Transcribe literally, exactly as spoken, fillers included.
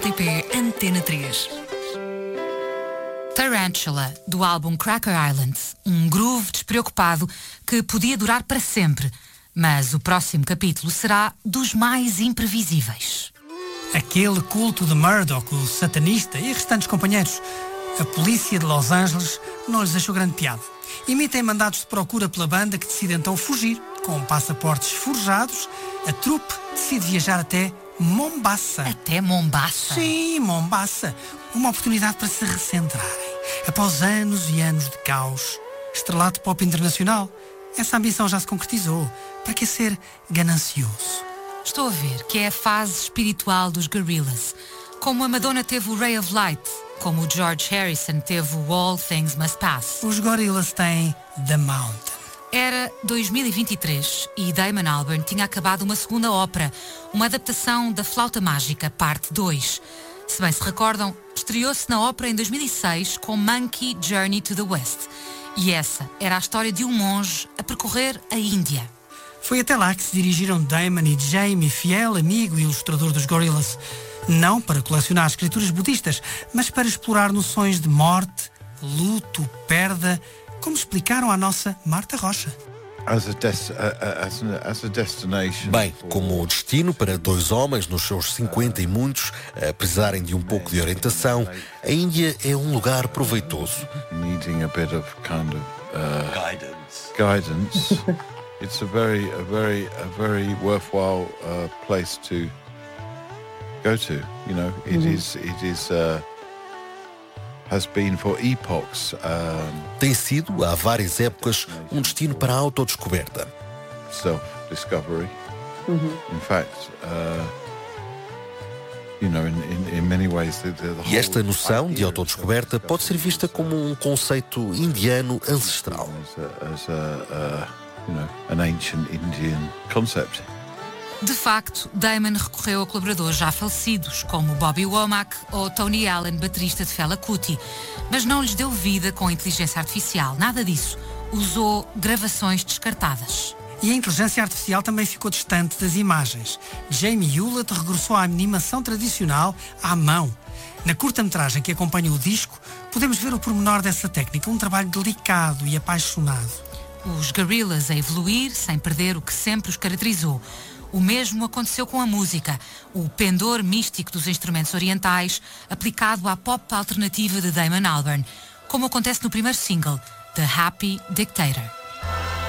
T P Antena três. Tarantula, do álbum Cracker Island, um groove despreocupado que podia durar para sempre, mas o próximo capítulo será dos mais imprevisíveis. Aquele culto de Murdoch, o satanista e restantes companheiros. A polícia de Los Angeles não lhes achou grande piada. Emitem mandados de procura pela banda, que decide então fugir. Com passaportes forjados, a trupe decide viajar até Mombasa. Até Mombasa? Sim, Mombasa. Uma oportunidade para se recentrarem. Após anos e anos de caos, estrelado pop internacional, essa ambição já se concretizou. Para que ser ganancioso? Estou a ver que é a fase espiritual dos Gorillaz. Como a Madonna teve o Ray of Light, como o George Harrison teve o All Things Must Pass. Os Gorillaz têm The Mountain. Era dois mil e vinte e três e Damon Albarn tinha acabado uma segunda ópera, uma adaptação da Flauta Mágica, parte dois. Se bem se recordam, estreou-se na ópera em dois mil e seis com Monkey Journey to the West. E essa era a história de um monge a percorrer a Índia. Foi até lá que se dirigiram Damon e Jamie, fiel amigo e ilustrador dos Gorillaz. Não para colecionar escrituras budistas, mas para explorar noções de morte, luto, perda, como explicaram à nossa Marta Rocha. As a des- as a, as a destination. Bem, como destino para dois homens nos seus cinquenta e muitos, a precisarem de um pouco de orientação, a Índia é um lugar proveitoso. Needing a bit of kind of uh, Guidance. guidance. It's a very, a very, a very worthwhile uh, place to go to. You know, it mm-hmm. is, it is, uh, has been for epochs. Um, Tem sido, há várias épocas, um destino para a autodescoberta. Self-discovery. Mm-hmm. In fact, uh, you know, in, in, in many ways, the, the whole E esta noção de autodescoberta pode ser vista como um conceito indiano ancestral. As a, as a, uh, you know, an ancient Indian concept. De facto, Damon recorreu a colaboradores já falecidos, como Bobby Womack ou Tony Allen, baterista de Fela Kuti, mas não lhes deu vida com inteligência artificial, nada disso. Usou gravações descartadas. E a inteligência artificial também ficou distante das imagens. Jamie Hewlett regressou à animação tradicional à mão. Na curta-metragem que acompanha o disco, podemos ver o pormenor dessa técnica, um trabalho delicado e apaixonado. Os Gorillaz a evoluir sem perder o que sempre os caracterizou. O mesmo aconteceu com a música, o pendor místico dos instrumentos orientais aplicado à pop alternativa de Damon Albarn, como acontece no primeiro single, The Happy Dictator.